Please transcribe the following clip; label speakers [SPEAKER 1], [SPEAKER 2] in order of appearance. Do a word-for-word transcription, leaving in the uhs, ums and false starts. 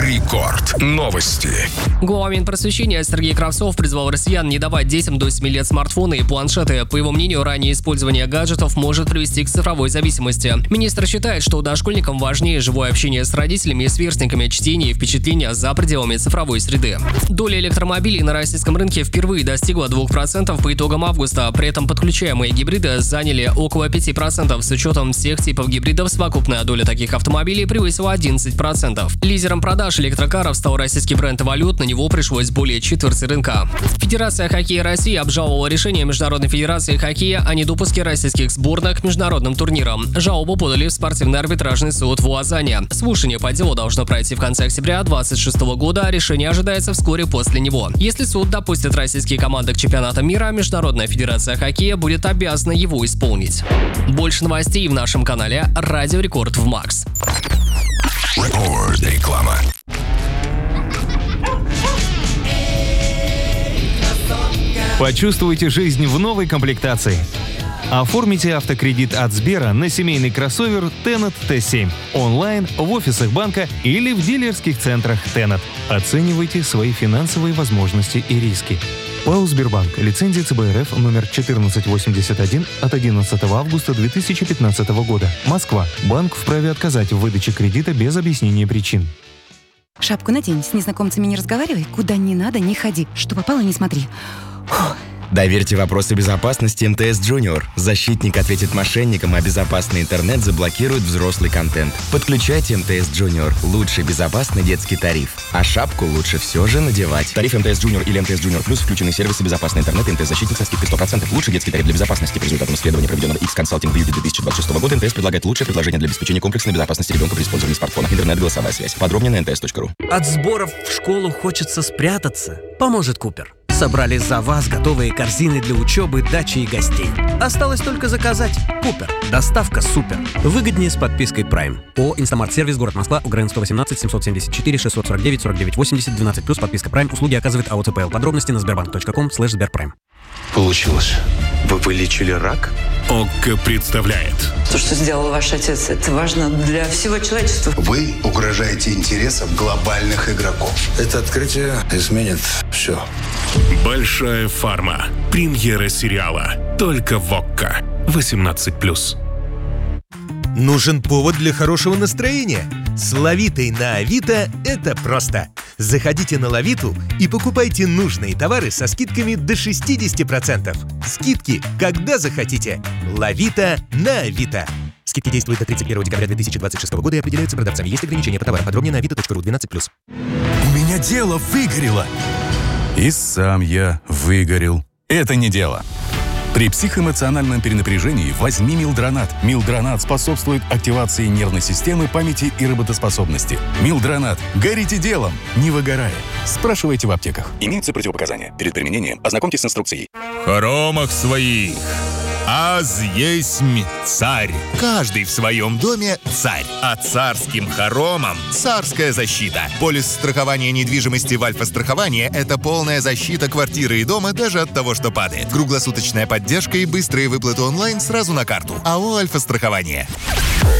[SPEAKER 1] Рекорд. Новости.
[SPEAKER 2] Глава Минпросвещения Сергей Кравцов призвал россиян не давать детям до семи лет смартфоны и планшеты. По его мнению, раннее использование гаджетов может привести к цифровой зависимости. Министр считает, что дошкольникам важнее живое общение с родителями и сверстниками, чтение и впечатления за пределами цифровой среды. Доля электромобилей на российском рынке впервые достигла двух процентов по итогам августа. При этом подключаемые гибриды заняли около пяти процентов. С учетом всех типов гибридов совокупная доля таких автомобилей превысила одиннадцать процентов. Лидером продаж электрокаров стал российский бренд «Эволют», на него пришлось более четверти рынка. Федерация хоккея России обжаловала решение Международной федерации хоккея о недопуске российских сборных к международным турнирам. Жалобу подали в спортивный арбитражный суд в Лозанне. Слушание по делу должно пройти в конце октября две тысячи двадцать шестого года, а решение ожидается вскоре после него. Если суд допустит российские команды к чемпионату мира, Международная федерация хоккея будет обязана его исполнить. Больше новостей в нашем канале «Радио Рекорд» в Макс.
[SPEAKER 1] Рекорд. Реклама.
[SPEAKER 3] Почувствуйте жизнь в новой комплектации. Оформите автокредит от Сбера на семейный кроссовер Tenet Т семь онлайн, в офисах банка или в дилерских центрах Tenet. Оценивайте свои финансовые возможности и риски. ПАО «Сбербанк». Лицензия Ц Б Р Ф номер четырнадцать восемьдесят один от одиннадцатого августа две тысячи пятнадцатого года. Москва. Банк вправе отказать в выдаче кредита без объяснения причин.
[SPEAKER 4] Шапку надень, с незнакомцами не разговаривай, куда не надо не ходи, что попало не смотри. Фух.
[SPEAKER 5] Доверьте вопросы безопасности М Т С Junior. Защитник ответит мошенникам, а безопасный интернет заблокирует взрослый контент. Подключайте М Т С Junior. Лучший безопасный детский тариф. А шапку лучше все же надевать. Тариф М Т С Junior или М Т С Junior Plus включены сервисы безопасный интернет и М Т С-защитник со скидкой сто процентов. Лучший детский тариф для безопасности. По результатам исследования, проведенного X-Consulting в июле две тысячи двадцать шестого года, М Т С предлагает лучшее предложение для обеспечения комплексной безопасности ребенка при использовании смартфона. Интернет, голосовая связь. Подробнее на эн тэ эс точка ру.
[SPEAKER 6] От сборов в школу хочется спрятаться. Поможет Купер. Собрали за вас готовые корзины для учебы, дачи и гостей. Осталось только заказать. Купер. Доставка супер. Выгоднее с подпиской Prime. ООО «Инстамарт Сервис», город Москва, УГРН сто восемнадцать семьсот семьдесят четыре шестьсот сорок девять сорок девять восемьдесят двенадцать плюс подписка Prime. Услуги оказывает АО Ц П Л. Подробности на сбербанк точка ком слэш сберпрайм.
[SPEAKER 7] Получилось. Вы вылечили рак?
[SPEAKER 1] ОККО представляет.
[SPEAKER 8] То, что сделал ваш отец, это важно для всего человечества.
[SPEAKER 9] Вы угрожаете интересам глобальных игроков.
[SPEAKER 7] Это открытие изменит все.
[SPEAKER 1] Большая фарма. Премьера сериала. Только в ОККО. восемнадцать плюс.
[SPEAKER 10] Нужен повод для хорошего настроения? С Лавитой на Авито это просто. Заходите на Лавиту и покупайте нужные товары со скидками до шестьдесят процентов. Скидки, когда захотите. Лавита на Авито. Скидки действуют до тридцать первого декабря две тысячи двадцать шестого года и определяются продавцами. Есть ограничения по товарам. Подробнее на авито точка ру. двенадцать плюс.
[SPEAKER 11] У меня дело выгорело. И сам я выгорел. Это не дело. При психоэмоциональном перенапряжении возьми Милдронат. Милдронат способствует активации нервной системы, памяти и работоспособности. Милдронат. Горите делом, не выгорая. Спрашивайте в аптеках. Имеются противопоказания. Перед применением ознакомьтесь с инструкцией.
[SPEAKER 12] В хоромах своих аз есмь царь. Каждый в своем доме царь. А царским хоромам царская защита. Полис страхования недвижимости в Альфа-страховании – это полная защита квартиры и дома даже от того, что падает. Круглосуточная поддержка и быстрые выплаты онлайн сразу на карту. АО «Альфа-страхование».